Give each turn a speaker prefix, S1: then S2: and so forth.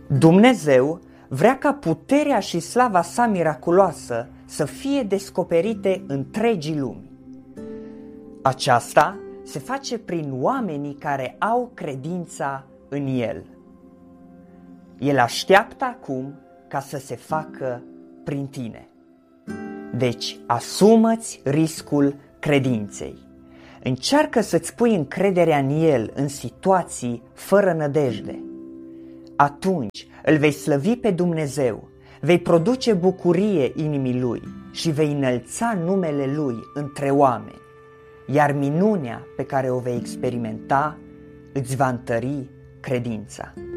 S1: Dumnezeu vrea ca puterea și slava sa miraculoasă să fie descoperite întregii lumi. Aceasta se face prin oamenii care au credința în El. El așteaptă acum ca să se facă prin tine. Deci, asumă-ți riscul credinței. Încearcă să-ți pui încrederea în El în situații fără nădejde. Atunci îl vei slăvi pe Dumnezeu, vei produce bucurie inimii Lui și vei înălța numele Lui între oameni, iar minunea pe care o vei experimenta îți va întări credința.